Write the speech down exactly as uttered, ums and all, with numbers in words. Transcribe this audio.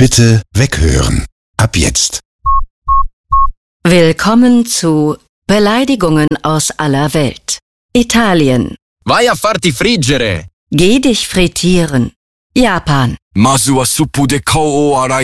Bitte weghören. Ab jetzt. Willkommen zu Beleidigungen aus aller Welt. Italien. Vai a farti friggere! Geh dich frittieren. Japan. Mazu wa suppu de kou o arai.